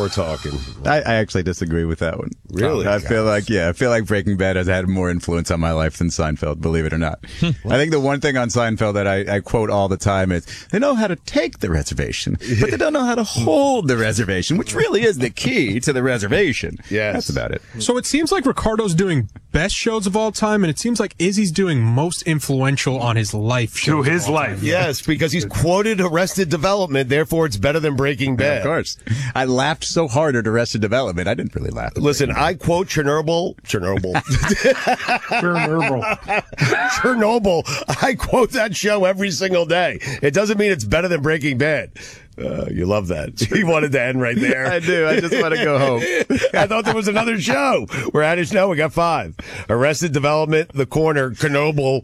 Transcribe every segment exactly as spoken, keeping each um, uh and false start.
we're talking. I, I actually disagree with that one. Really? I feel like, yeah, I feel like Breaking Bad has had more influence on my life than Seinfeld, believe it or not. I think the one thing on Seinfeld that I, I quote all the time is, they know how to take the reservation, but they don't know how to hold the reservation, which really is the key to the reservation. Yes. That's about it. So it seems like Ricardo's doing best shows of all time, and it seems like Izzy's doing most influential on his life shows. To his life. Time. Yes, because he's quoted Arrested Development, therefore it's better than Breaking Bad. Of course. I laughed so hard at Arrested Development, I didn't really laugh. Listen, I quote Chernobyl. Chernobyl. Chernobyl. Chernobyl. I quote that show every single day. It doesn't mean it's better than Breaking Bad. Uh, you love that. You wanted to end right there. I do. I just want to go home. I thought there was another show. We're at it now. We got five. Arrested Development, The Corner, Chernobyl,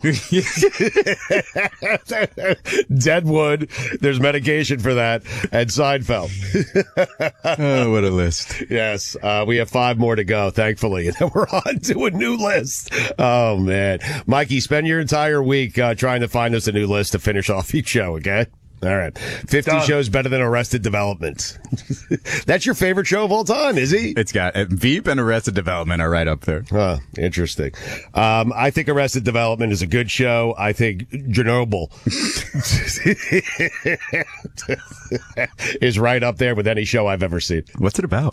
Deadwood. There's medication for that, and Seinfeld. Oh, what a list. Yes, uh, we have five more to go, thankfully. And then we're on to a new list. Oh, man. Mikey, spend your entire week uh, trying to find us a new list to finish off each show, okay? All right. fifty Done. Shows better than Arrested Development. That's your favorite show of all time, is he? It's got uh, Veep and Arrested Development are right up there. Huh, interesting. Um, I think Arrested Development is a good show. I think Chernobyl is right up there with any show I've ever seen. What's it about?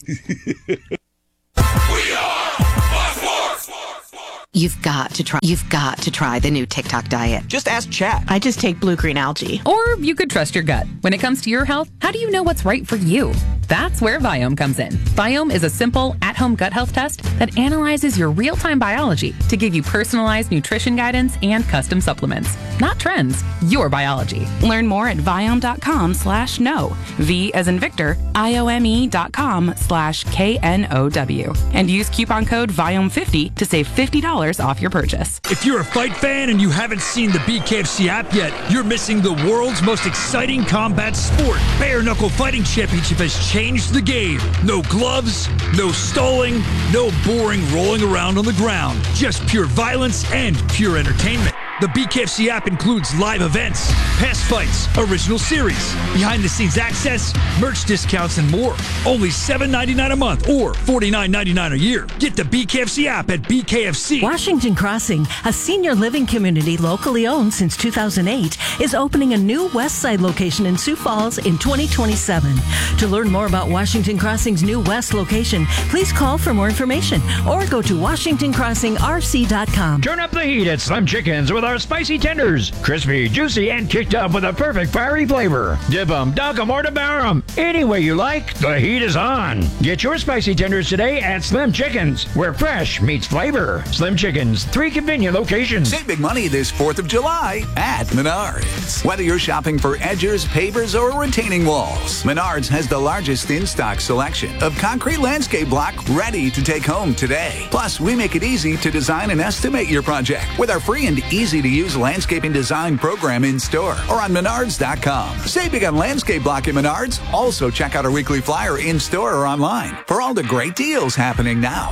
You've got to try. You've got to try the new TikTok diet. Just ask Chat. I just take blue-green algae. Or you could trust your gut. When it comes to your health, how do you know what's right for you? That's where Viome comes in. Viome is a simple, at-home gut health test that analyzes your real-time biology to give you personalized nutrition guidance and custom supplements. Not trends, your biology. Learn more at Viome.com slash no. V as in Victor, I-O-M-E dot com slash K N O W. And use coupon code Viome fifty to save fifty dollars off your purchase. If you're a fight fan and you haven't seen the B K F C app yet, you're missing the world's most exciting combat sport. Bare Knuckle Fighting Championship has changed the game. No gloves, no stalling, no boring rolling around on the ground. Just pure violence and pure entertainment. The B K F C app includes live events, past fights, original series, behind-the-scenes access, merch discounts, and more. Only seven dollars and ninety-nine cents a month or forty-nine dollars and ninety-nine cents a year. Get the B K F C app at B K F C. Washington Crossing, a senior living community locally owned since two thousand eight, is opening a new West Side location in Sioux Falls in twenty twenty-seven. To learn more about Washington Crossing's new West location, please call for more information or go to washington crossing r c dot com. Turn up the heat at Slim Chickens with our spicy tenders. Crispy, juicy, and kicked up with a perfect fiery flavor. Dip 'em, dunk 'em, or devour 'em. Any way you like, the heat is on. Get your spicy tenders today at Slim Chickens, where fresh meets flavor. Slim Chickens, three convenient locations. Save big money this fourth of July at Menards. Whether you're shopping for edgers, pavers, or retaining walls, Menards has the largest in-stock selection of concrete landscape block ready to take home today. Plus, we make it easy to design and estimate your project with our free and easy-to-use landscaping design program in store or on Menards dot com. Save big on landscape block at Menards. Also, check out our weekly flyer in store or online for all the great deals happening now.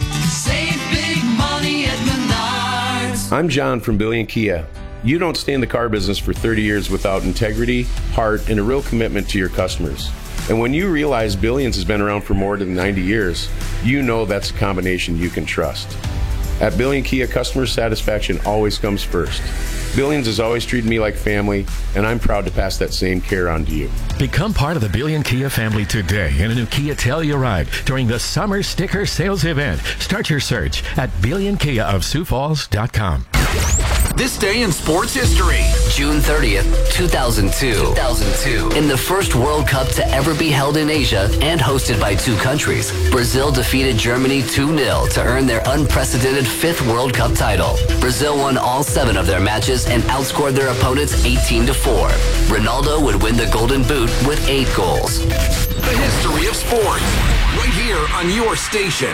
Save big money at Menards. I'm John from Billion Kia. You don't stay in the car business for thirty years without integrity, heart, and a real commitment to your customers. And when you realize Billions has been around for more than ninety years, you know that's a combination you can trust. At Billion Kia, customer satisfaction always comes first. Billions has always treated me like family, and I'm proud to pass that same care on to you. Become part of the Billion Kia family today in a new Kia Telluride during the Summer Sticker Sales Event. Start your search at billion kia of sioux falls dot com. This day in sports history. June thirtieth, two thousand two. two thousand two. In the first World Cup to ever be held in Asia and hosted by two countries, Brazil defeated Germany two nil to earn their unprecedented fifth World Cup title. Brazil won all seven of their matches and outscored their opponents eighteen to four. Ronaldo would win the Golden Boot with eight goals. The history of sport. Right here on your station.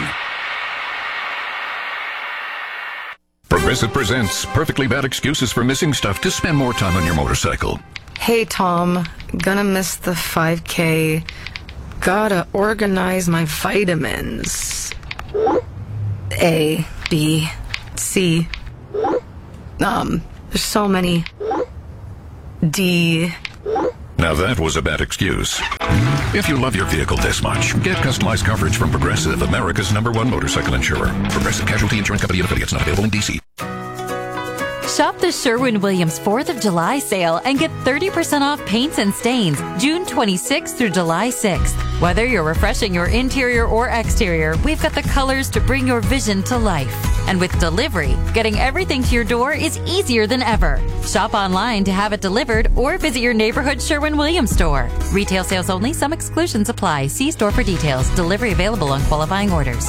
Progressive presents Perfectly Bad Excuses for Missing Stuff to Spend More Time on Your Motorcycle. Hey, Tom. Gonna miss the five K. Gotta organize my vitamins. A, B, C. Um, there's so many. D. Now that was a bad excuse. If you love your vehicle this much, get customized coverage from Progressive, America's number one motorcycle insurer. Progressive Casualty Insurance Company and affiliates, not available in D C. Shop the Sherwin-Williams fourth of July sale and get thirty percent off paints and stains June twenty-sixth through July sixth. Whether you're refreshing your interior or exterior, we've got the colors to bring your vision to life. And with delivery, getting everything to your door is easier than ever. Shop online to have it delivered or visit your neighborhood Sherwin-Williams store. Retail sales only. Some exclusions apply. See store for details. Delivery available on qualifying orders.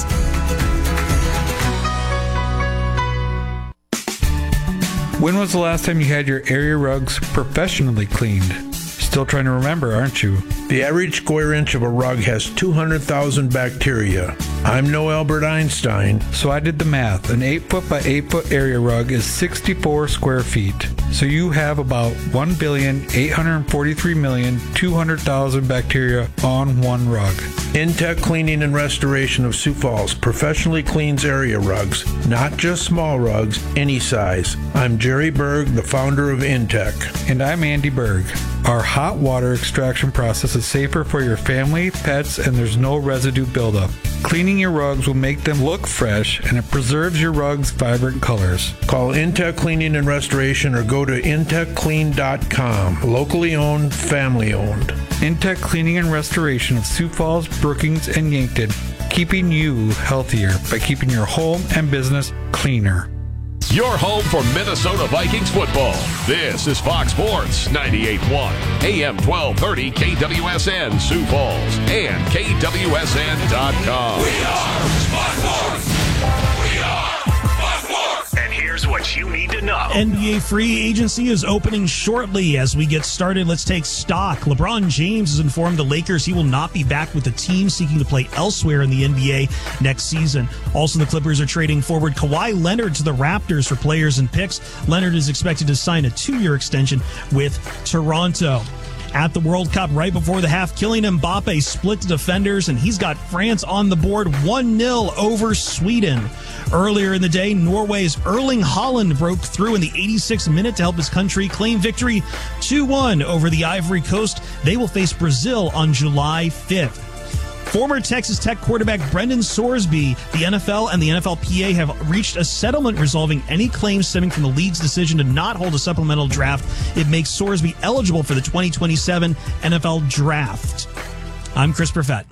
When was the last time you had your area rugs professionally cleaned? Still trying to remember, aren't you? The average square inch of a rug has two hundred thousand bacteria. I'm no Albert Einstein. So I did the math. An eight foot by eight foot area rug is sixty-four square feet. So you have about one billion eight hundred forty-three million two hundred thousand bacteria on one rug. Intech Cleaning and Restoration of Sioux Falls professionally cleans area rugs, not just small rugs, any size. I'm Jerry Berg, the founder of Intech. And I'm Andy Berg. Our hot water extraction process is safer for your family, pets, and there's no residue buildup. Cleaning your rugs will make them look fresh, and it preserves your rugs' vibrant colors. Call Intech Cleaning and Restoration or go to intech clean dot com. Locally owned, family owned. Intech Cleaning and Restoration of Sioux Falls, Brookings, and Yankton, keeping you healthier by keeping your home and business cleaner. Your home for Minnesota Vikings football. This is Fox Sports ninety-eight point one, A M twelve thirty K W S N Sioux Falls and K W S N dot com. We are Fox Sports. We are Fox Sports. And here's what you need to know. N B A free agency is opening shortly. As we get started, let's take stock. LeBron James has informed the Lakers he will not be back with the team, seeking to play elsewhere in the N B A next season. Also, the Clippers are trading forward Kawhi Leonard to the Raptors for players and picks. Leonard is expected to sign a two-year extension with Toronto. At the World Cup, right before the half, Kylian Mbappe split the defenders, and he's got France on the board one nil over Sweden. Earlier in the day, Norway's Erling Haaland broke through in the eighty-sixth minute to help his country claim victory two one over the Ivory Coast. They will face Brazil on July fifth. Former Texas Tech quarterback Brendan Sorsby, the N F L and the N F L P A have reached a settlement resolving any claims stemming from the league's decision to not hold a supplemental draft. It makes Sorsby eligible for the twenty twenty-seven N F L Draft. I'm Chris Perfett.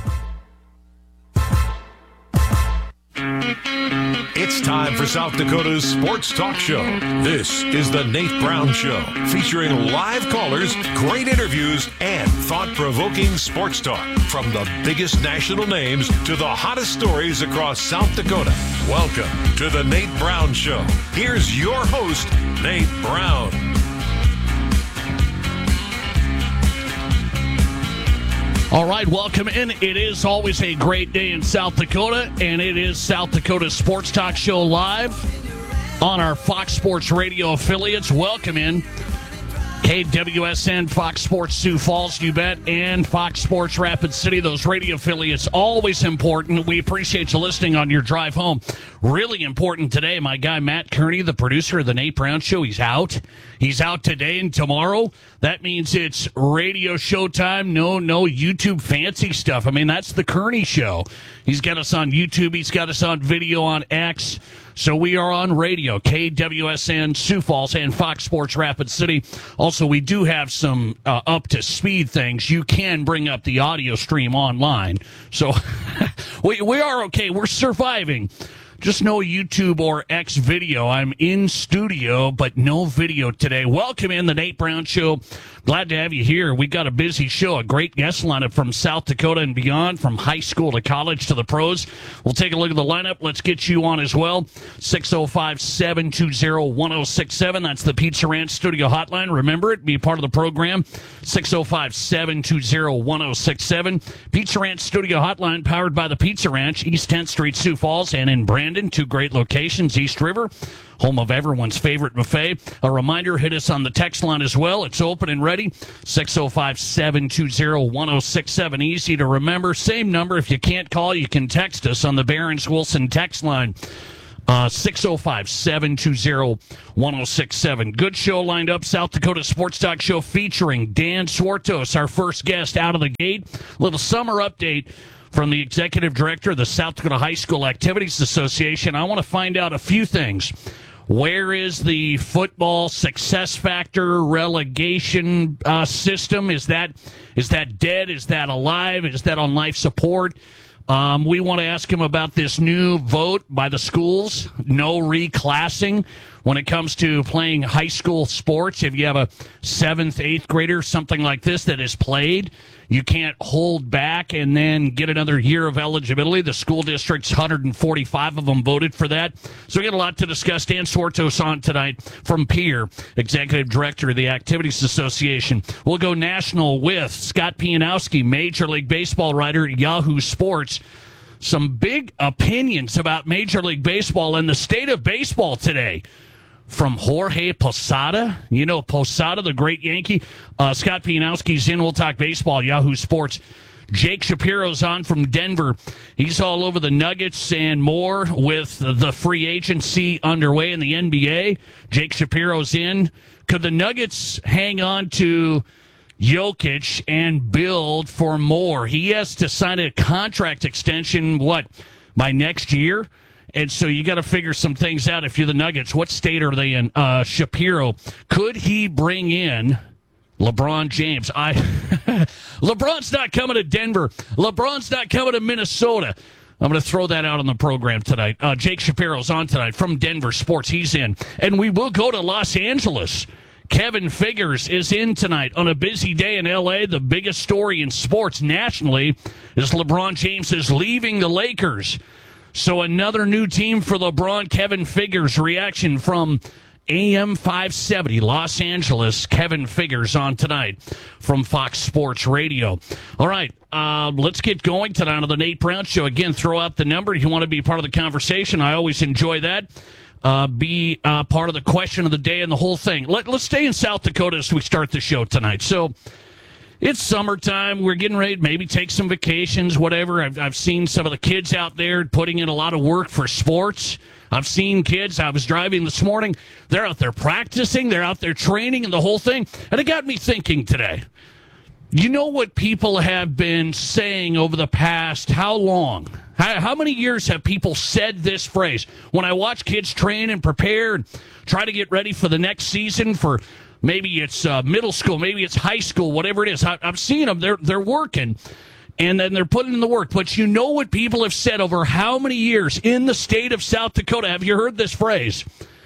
It's time for South Dakota's Sports Talk Show. This is the Nate Brown Show, featuring live callers, great interviews, and thought-provoking sports talk. From the biggest national names to the hottest stories across South Dakota. Welcome to the Nate Brown Show. Here's your host, Nate Brown. All right, welcome in. It is always a great day in South Dakota, and it is South Dakota Sports Talk Show live on our Fox Sports Radio affiliates. Welcome in. K W S N, Fox Sports Sioux Falls, you bet, and Fox Sports Rapid City. Those radio affiliates, always important. We appreciate you listening on your drive home. Really important today. My guy Matt Kearney, the producer of the Nate Brown Show, he's out. He's out today and tomorrow. That means it's radio show time. No, no YouTube fancy stuff. I mean, that's the Kearney Show. He's got us on YouTube. He's got us on video on X. So we are on radio, K W S N, Sioux Falls, and Fox Sports Rapid City. Also, we do have some uh, up-to-speed things. You can bring up the audio stream online. So we, we are okay. We're surviving. Just no YouTube or X video. I'm in studio, but no video today. Welcome in the Nate Brown Show. Glad to have you here. We got a busy show, a great guest lineup from South Dakota and beyond, from high school to college to the pros. We'll take a look at the lineup. Let's get you on as well. six oh five, seven two zero, one oh six seven. That's the Pizza Ranch Studio Hotline. Remember it. Be a part of the program. six oh five, seven two zero, one oh six seven. Pizza Ranch Studio Hotline, powered by the Pizza Ranch, East tenth Street, Sioux Falls, and in Brandon. Two great locations, East River, home of everyone's favorite buffet. A reminder, hit us on the text line as well. It's open and ready, six oh five, seven two zero, one oh six seven. Easy to remember. Same number. If you can't call, you can text us on the Barron's Wilson text line. Uh, six oh five, seven two zero, one oh six seven. Good show lined up. South Dakota Sports Talk Show featuring Dan Swartos, our first guest out of the gate. Little summer update from the executive director of the South Dakota High School Activities Association. I want to find out a few things. Where is the football success factor relegation uh, system? Is that is that dead? Is that alive? Is that on life support? Um, we want to ask him about this new vote by the schools, no reclassing when it comes to playing high school sports. If you have a seventh, eighth grader, something like this that is played, you can't hold back and then get another year of eligibility. The school districts, one hundred forty-five of them voted for that. So we got a lot to discuss. Dan Swartos on tonight from Pier, Executive Director of the Activities Association. We'll go national with Scott Pianowski, Major League Baseball writer at Yahoo Sports. Some big opinions about Major League Baseball and the state of baseball today. From Jorge Posada. You know Posada, the great Yankee. Uh, Scott Pianowski's in. We'll talk baseball, Yahoo Sports. Jake Shapiro's on from Denver. He's all over the Nuggets and more with the free agency underway in the N B A. Jake Shapiro's in. Could the Nuggets hang on to Jokic and build for more? He has to sign a contract extension, what, by next year? And so you got to figure some things out. If you're the Nuggets, what state are they in? Uh, Shapiro, could he bring in LeBron James? I LeBron's not coming to Denver. LeBron's not coming to Minnesota. I'm going to throw that out on the program tonight. Uh, Jake Shapiro's on tonight from Denver Sports. He's in. And we will go to Los Angeles. Kevin Figures is in tonight on a busy day in L A. The biggest story in sports nationally is LeBron James is leaving the Lakers. So another new team for LeBron. Kevin Figures reaction from A M five seventy Los Angeles. Kevin Figures on tonight from Fox Sports Radio. All right, uh, let's get going tonight on the Nate Brown Show. Again, throw out the number if you want to be part of the conversation. I always enjoy that. Uh, be uh, part of the question of the day and the whole thing. Let, let's stay in South Dakota as we start the show tonight. So it's summertime. We're getting ready to maybe take some vacations, whatever. I've, I've seen some of the kids out there putting in a lot of work for sports. I've seen kids. I was driving this morning. They're out there practicing. They're out there training and the whole thing. And it got me thinking today. You know what people have been saying over the past how long? How, how many years have people said this phrase? When I watch kids train and prepare and try to get ready for the next season for maybe it's uh, middle school, maybe it's high school, whatever it is. I, I've seen them. They're, they're working, and then they're putting in the work. But you know what people have said over how many years in the state of South Dakota? Have you heard this phrase?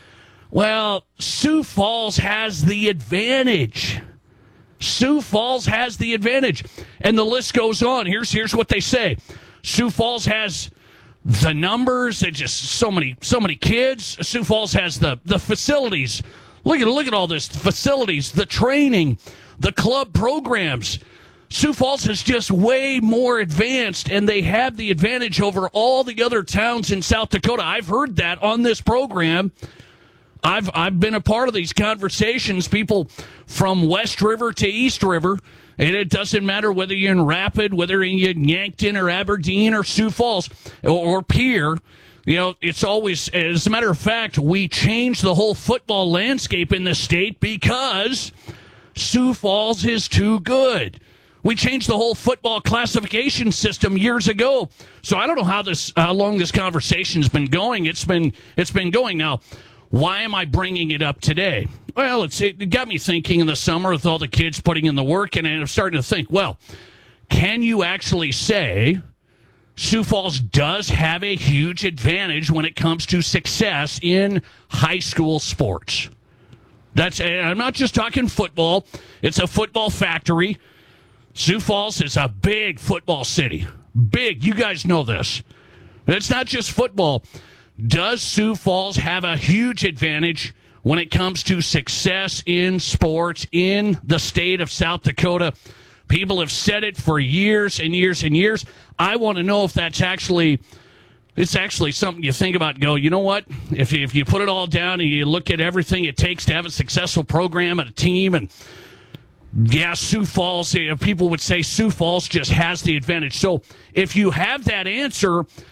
Well, Sioux Falls has the advantage. Sioux Falls has the advantage. And the list goes on. Here's, here's what they say. Sioux Falls has the numbers. It's just so many, so many kids. Sioux Falls has the, the facilities. Look at look at all this facilities, the training, the club programs. Sioux Falls is just way more advanced, and they have the advantage over all the other towns in South Dakota. I've heard that on this program. I've I've been a part of these conversations. People from West River to East River, and it doesn't matter whether you're in Rapid, whether you're in Yankton or Aberdeen or Sioux Falls or, or Pierre. You know, it's always, as a matter of fact, we changed the whole football landscape in this state because Sioux Falls is too good. We changed the whole football classification system years ago. So I don't know how this, how long this conversation's been going. It's been, it's been going now. Why am I bringing it up today? Well, it's, it got me thinking in the summer with all the kids putting in the work, and I'm starting to think, well, can you actually say Sioux Falls does have a huge advantage when it comes to success in high school sports? That's, and I'm not just talking football. It's a football factory. Sioux Falls is a big football city. Big. You guys know this. It's not just football. Does Sioux Falls have a huge advantage when it comes to success in sports in the state of South Dakota? People have said it for years and years and years. I want to know if that's actually, it's actually something you think about and go, you know what? If you, if you put it all down and you look at everything it takes to have a successful program and a team, and yeah, Sioux Falls, people would say Sioux Falls just has the advantage. So if you have that answer,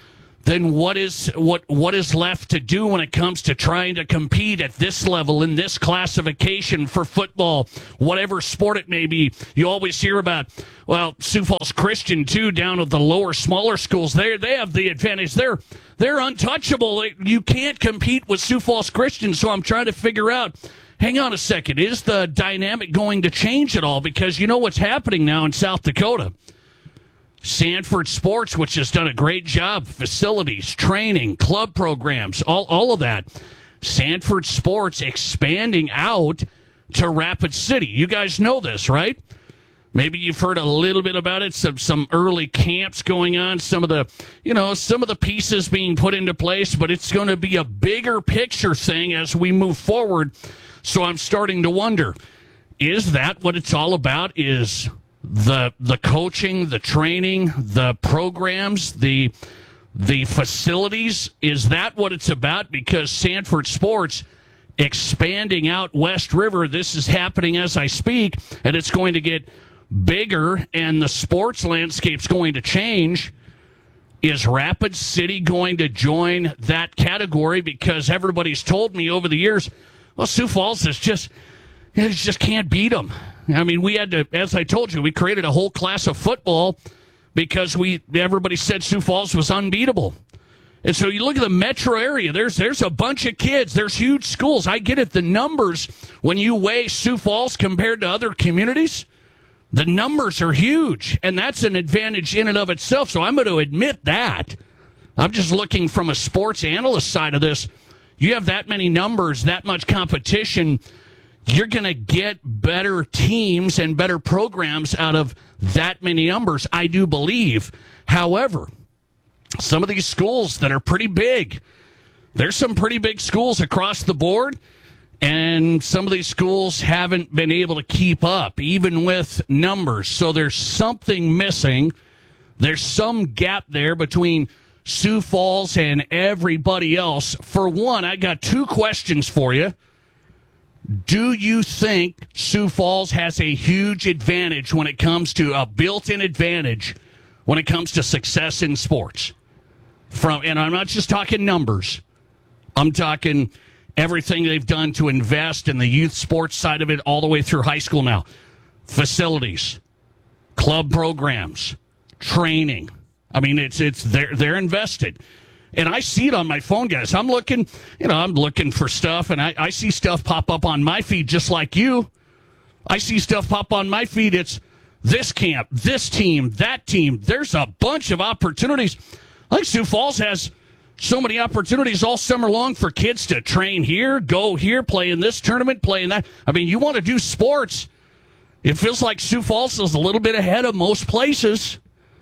then what is what what is left to do when it comes to trying to compete at this level in this classification for football, whatever sport it may be? You always hear about, well, Sioux Falls Christian too, down at the lower, smaller schools. They they have the advantage. They're they're untouchable. You can't compete with Sioux Falls Christian. So I'm trying to figure out. Hang on a second. Is the dynamic going to change at all? Because you know what's happening now in South Dakota. Sanford Sports, which has done a great job, facilities, training, club programs, all, all of that. Sanford Sports expanding out to Rapid City. You guys know this, right? Maybe you've heard a little bit about it, some some early camps going on, some of the, you know, some of the pieces being put into place, but it's going to be a bigger picture thing as we move forward. So I'm starting to wonder, is that what it's all about? Is the the coaching, the training, the programs, the the facilities, is that what it's about? Because Sanford Sports expanding out West River, this is happening as I speak, and it's going to get bigger, and the sports landscape's going to change. Is Rapid City going to join that category? Because everybody's told me over the years, well, Sioux Falls is just, you just can't beat them. I mean, we had to, as I told you, we created a whole class of football because we everybody said Sioux Falls was unbeatable. And so you look at the metro area, there's there's a bunch of kids, there's huge schools. I get it, the numbers, when you weigh Sioux Falls compared to other communities, the numbers are huge, and that's an advantage in and of itself. So I'm going to admit that. I'm just looking from a sports analyst side of this. You have that many numbers, that much competition, you're going to get better teams and better programs out of that many numbers, I do believe. However, some of these schools that are pretty big, there's some pretty big schools across the board, and some of these schools haven't been able to keep up, even with numbers. So there's something missing. There's some gap there between Sioux Falls and everybody else. For one, I got two questions for you. Do you think Sioux Falls has a huge advantage when it comes to a built-in advantage when it comes to success in sports? From, and I'm not just talking numbers. I'm talking everything they've done to invest in the youth sports side of it all the way through high school now. Facilities, club programs, training. I mean, it's it's they're they're invested. And I see it on my phone, guys. I'm looking, you know, I'm looking for stuff, and I, I see stuff pop up on my feed just like you. I see stuff pop on my feed. It's this camp, this team, that team. There's a bunch of opportunities. I think Sioux Falls has so many opportunities all summer long for kids to train here, go here, play in this tournament, play in that. I mean, you want to do sports. It feels like Sioux Falls is a little bit ahead of most places.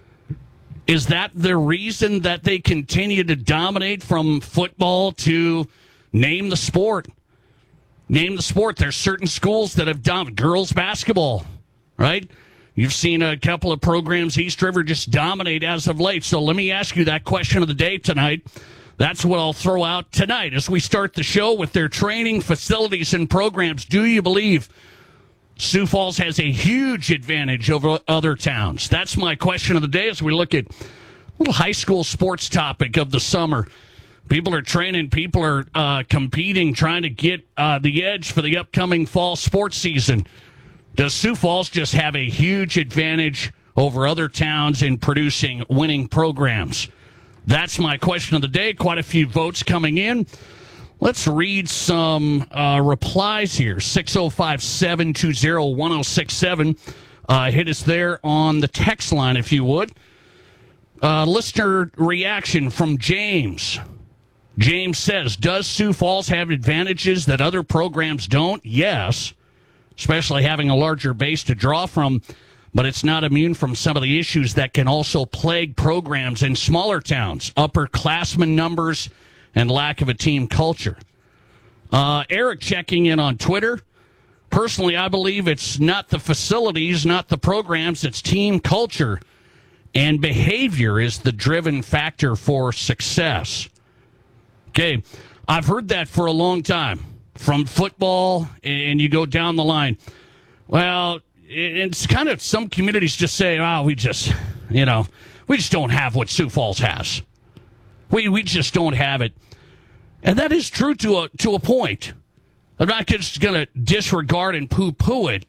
Is that the reason that they continue to dominate from football to name the sport? Name the sport. There's certain schools that have dominated. Girls basketball, right? You've seen a couple of programs, East River, just dominate as of late. So let me ask you that question of the day tonight. That's what I'll throw out tonight as we start the show with their training facilities and programs. Do you believe Sioux Falls has a huge advantage over other towns? That's my question of the day as we look at a little high school sports topic of the summer. People are training, people are uh, competing, trying to get uh, the edge for the upcoming fall sports season. Does Sioux Falls just have a huge advantage over other towns in producing winning programs? That's my question of the day. Quite a few votes coming in. Let's read some uh, replies here. six oh five, seven two zero, one oh six seven. Uh, hit us there on the text line, if you would. Uh, listener reaction from James. James says, does Sioux Falls have advantages that other programs don't? Yes, especially having a larger base to draw from, but it's not immune from some of the issues that can also plague programs in smaller towns, upperclassmen numbers, and lack of a team culture. Uh, Eric checking in on Twitter. Personally, I believe it's not the facilities, not the programs, it's team culture and behavior is the driven factor for success. Okay, I've heard that for a long time from football, and you go down the line. Well, it's kind of some communities just say, oh, we just, you know, we just don't have what Sioux Falls has. We we just don't have it. And that is true to a to a point. I'm not just going to disregard and poo-poo it,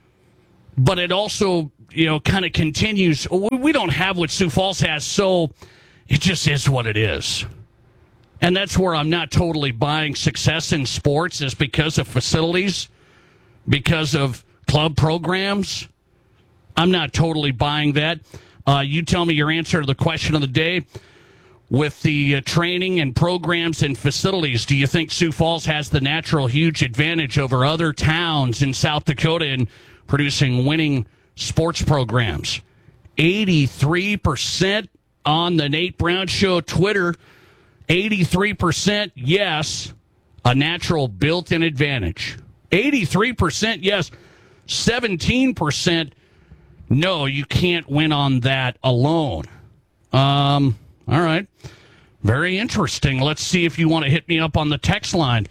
but it also, you know, kind of continues. We don't have what Sioux Falls has, so it just is what it is. And that's where I'm not totally buying success in sports, is because of facilities, because of club programs. I'm not totally buying that. Uh, you tell me your answer to the question of the day. With the uh, training and programs and facilities, do you think Sioux Falls has the natural huge advantage over other towns in South Dakota in producing winning sports programs? eighty-three percent on the Nate Brown Show Twitter. eighty-three percent yes, a natural built-in advantage. eighty-three percent yes, seventeen percent no, you can't win on that alone. Um... All right. Very interesting. Let's see if you want to hit me up on the text line.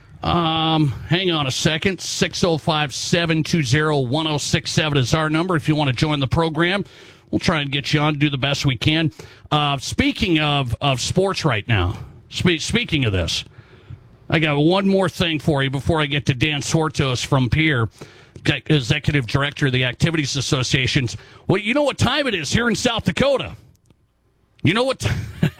Um, hang on a second. six oh five, seven two zero, one oh six seven is our number. If you want to join the program, we'll try and get you on, do the best we can. Uh, speaking of, of sports right now, spe- speaking of this, I got one more thing for you before I get to Dan Swartos from Pierre, Executive Director of the Activities Associations. Well, you know what time it is here in South Dakota. You know what?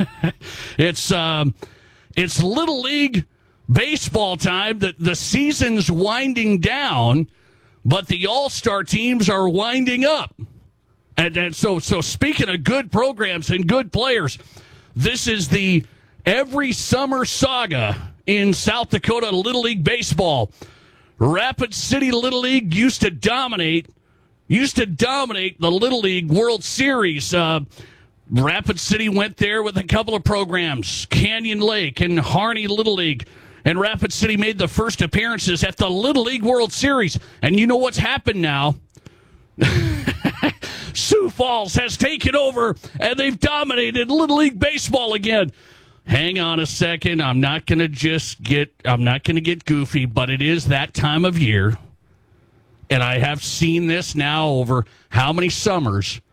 it's um, it's Little League baseball time. The, the season's winding down, but the all-star teams are winding up. And, and so, so speaking of good programs and good players, this is the every summer saga in South Dakota Little League baseball. Rapid City Little League used to dominate, used to dominate the Little League World Series. Uh, Rapid City went there with a couple of programs, Canyon Lake and Harney Little League, and Rapid City made the first appearances at the Little League World Series. And you know what's happened now? Sioux Falls has taken over, and they've dominated Little League baseball again. Hang on a second. I'm not going to just get, I'm not going to get goofy, but it is that time of year. And I have seen this now over how many summers?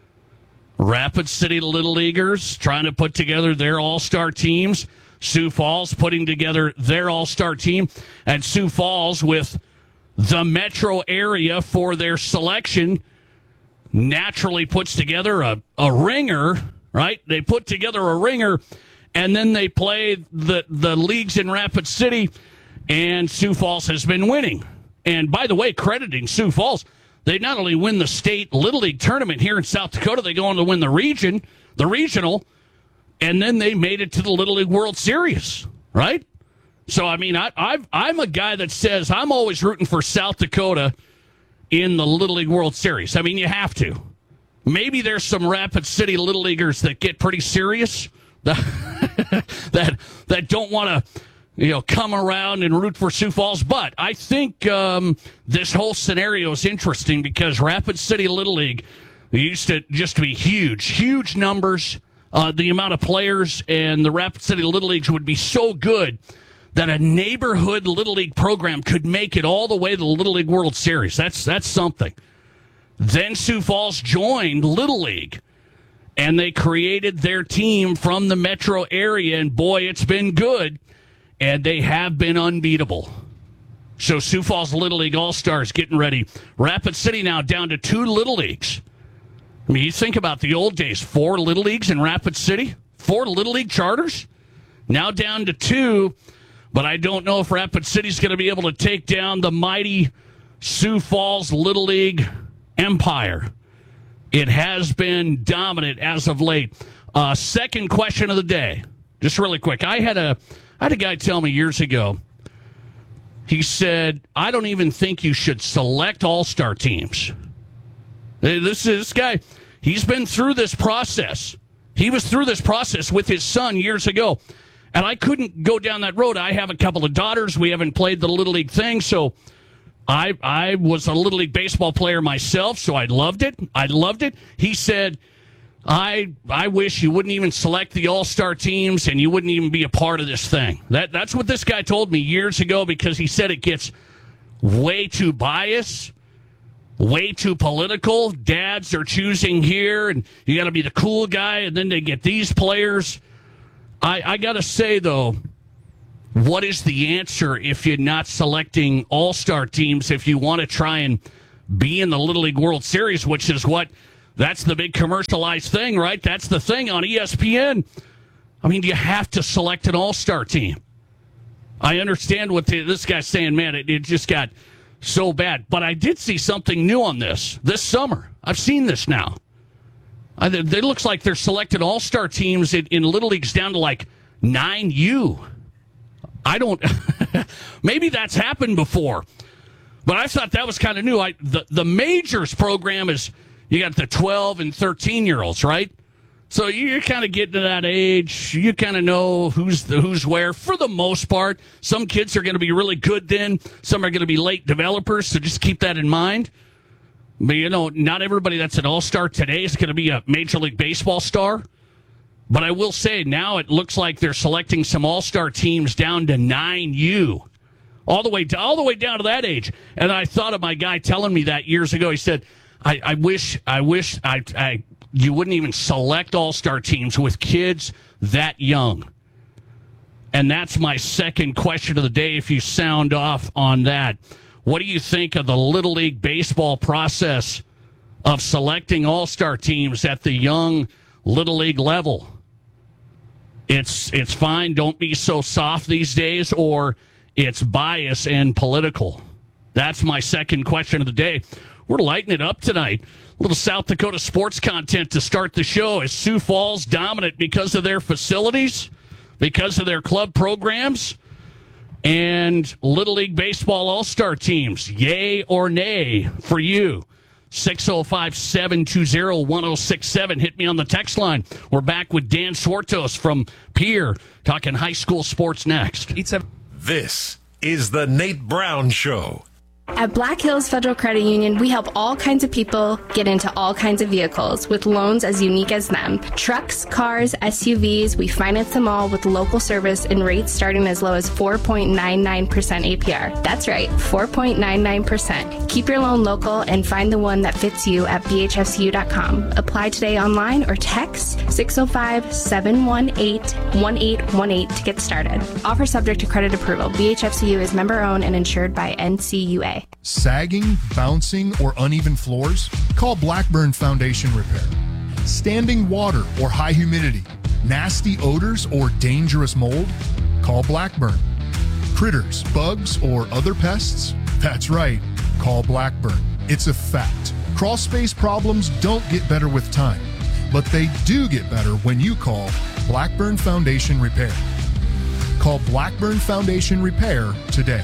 Rapid City Little Leaguers trying to put together their all-star teams. Sioux Falls putting together their all-star team. And Sioux Falls, with the metro area for their selection, naturally puts together a, a ringer, right? They put together a ringer, and then they play the, the leagues in Rapid City, and Sioux Falls has been winning. And by the way, crediting Sioux Falls, they not only win the state Little League tournament here in South Dakota, they go on to win the region, the regional, and then they made it to the Little League World Series, right? So, I mean, I, I've, I'm a guy that says I'm always rooting for South Dakota in the Little League World Series. I mean, you have to. Maybe there's some Rapid City Little Leaguers that get pretty serious, that, that, that don't want to, you know, come around and root for Sioux Falls. But I think um, this whole scenario is interesting because Rapid City Little League used to just be huge, huge numbers. Uh, the amount of players and the Rapid City Little Leagues would be so good that a neighborhood Little League program could make it all the way to the Little League World Series. That's that's something. Then Sioux Falls joined Little League, and they created their team from the metro area, and boy, it's been good. And they have been unbeatable. So Sioux Falls Little League All-Stars getting ready. Rapid City now down to two Little Leagues. I mean, you think about the old days, four Little Leagues in Rapid City, four Little League charters, now down to two. But I don't know if Rapid City's going to be able to take down the mighty Sioux Falls Little League empire. It has been dominant as of late. Uh, second question of the day, just really quick. I had a... I had a guy tell me years ago, he said, I don't even think you should select all-star teams. This, this guy, he's been through this process. He was through this process with his son years ago. And I couldn't go down that road. I have a couple of daughters. We haven't played the Little League thing, so I I was a Little League baseball player myself, so I loved it. I loved it. He said, I I wish you wouldn't even select the all-star teams and you wouldn't even be a part of this thing. That That's what this guy told me years ago because he said it gets way too biased, way too political. Dads are choosing here, and you got to be the cool guy, and then they get these players. I, I got to say, though, what is the answer if you're not selecting all-star teams if you want to try and be in the Little League World Series, which is what, that's the big commercialized thing, right? That's the thing on E S P N. I mean, you have to select an all-star team. I understand what the, this guy's saying, man, it, it just got so bad. But I did see something new on this this summer. I've seen this now. I, it looks like they're selecting all-star teams in, in Little Leagues down to like nine U. I don't, maybe that's happened before, but I thought that was kind of new. I, the, the majors program is, you got the twelve and thirteen year olds, right? So you're kind of getting to that age. You kind of know who's the, who's where for the most part. Some kids are going to be really good then. Some are going to be late developers. So just keep that in mind. But, you know, not everybody that's an all-star today is going to be a Major League Baseball star. But I will say now it looks like they're selecting some all-star teams down to nine U, all the way to, all the way down to that age. And I thought of my guy telling me that years ago. He said, "I, I wish, I wish, I, I, you wouldn't even select all-star teams with kids that young." And that's my second question of the day. If you sound off on that, what do you think of the Little League Baseball process of selecting all-star teams at the young Little League level? It's it's fine. Don't be so soft these days, or it's bias and political. That's my second question of the day. We're lighting it up tonight. A little South Dakota sports content to start the show. Is Sioux Falls dominant because of their facilities, because of their club programs, and Little League Baseball all-star teams? Yay or nay for you? six oh five, seven two oh, one oh six seven. Hit me on the text line. We're back with Dan Swartos from Pierre talking high school sports next. This is the Nate Brown Show. At Black Hills Federal Credit Union, we help all kinds of people get into all kinds of vehicles with loans as unique as them. Trucks, cars, S U Vs, we finance them all with local service and rates starting as low as four point nine nine percent A P R. That's right, four point nine nine percent. Keep your loan local and find the one that fits you at B H F C U dot com. Apply today online or text six oh five, seven one eight, one eight one eight to get started. Offer subject to credit approval. B H F C U is member owned and insured by N C U A. Sagging, bouncing, or uneven floors? Call Blackburn Foundation Repair. Standing water or high humidity? Nasty odors or dangerous mold? Call Blackburn. Critters, bugs, or other pests? That's right, call Blackburn. It's a fact. Crawl space problems don't get better with time, but they do get better when you call Blackburn Foundation Repair. Call Blackburn Foundation Repair today.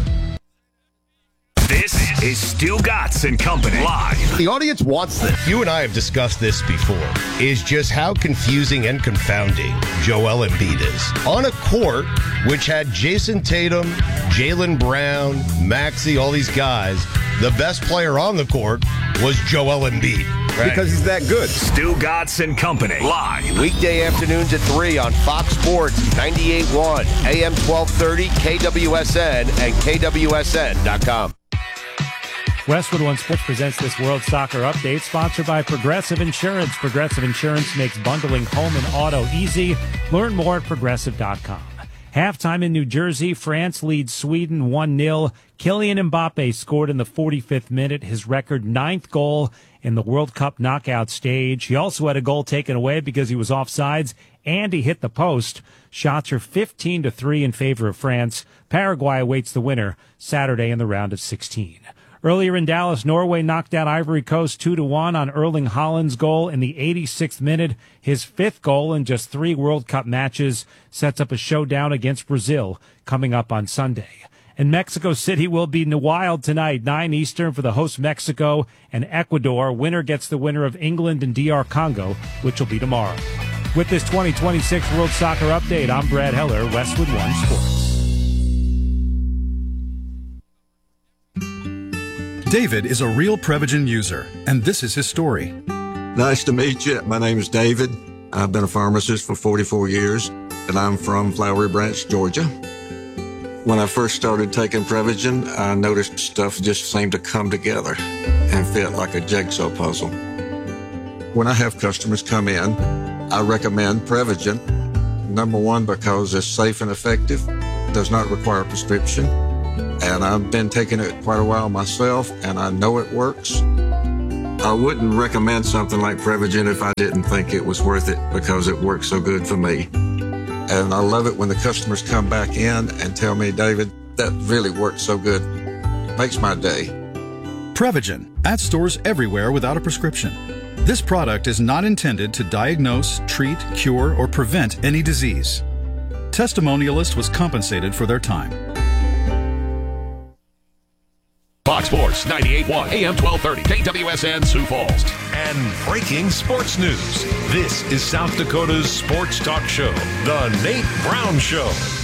This is Stu Gatz and Company live. The audience wants this. You and I have discussed this before, is just how confusing and confounding Joel Embiid is. On a court which had Jason Tatum, Jaylen Brown, Maxey, all these guys, the best player on the court was Joel Embiid. Right. Because he's that good. Stu Gatz and Company live. Weekday afternoons at three on Fox Sports, ninety-eight point one, A M twelve thirty, K W S N, and K W S N dot com. Westwood One Sports presents this World Soccer Update, sponsored by Progressive Insurance. Progressive Insurance makes bundling home and auto easy. Learn more at progressive dot com. Halftime in New Jersey, France leads Sweden one nil. Kylian Mbappe scored in the forty-fifth minute, his record ninth goal in the World Cup knockout stage. He also had a goal taken away because he was offsides, and he hit the post. Shots are fifteen to three in favor of France. Paraguay awaits the winner Saturday in the round of sixteen. Earlier in Dallas, Norway knocked out Ivory Coast two to one on Erling Haaland's goal in the eighty-sixth minute. His fifth goal in just three World Cup matches sets up a showdown against Brazil coming up on Sunday. And Mexico City will be wild tonight, nine Eastern for the host Mexico and Ecuador. Winner gets the winner of England and D R Congo, which will be tomorrow. With this twenty twenty-six World Soccer Update, I'm Brad Heller, Westwood One Sports. David is a real Prevagen user, and this is his story. Nice to meet you. My name is David. I've been a pharmacist for forty-four years, and I'm from Flowery Branch, Georgia. When I first started taking Prevagen, I noticed stuff just seemed to come together and fit like a jigsaw puzzle. When I have customers come in, I recommend Prevagen Number one, because it's safe and effective, does not require a prescription. And I've been taking it quite a while myself, and I know it works. I wouldn't recommend something like Prevagen if I didn't think it was worth it because it works so good for me. And I love it when the customers come back in and tell me, David, that really worked so good. Makes my day. Prevagen, at stores everywhere without a prescription. This product is not intended to diagnose, treat, cure, or prevent any disease. Testimonialist was compensated for their time. Fox Sports ninety-eight point one, A M twelve thirty, K W S N Sioux Falls. And breaking sports news. This is South Dakota's sports talk show, The Nate Brown Show.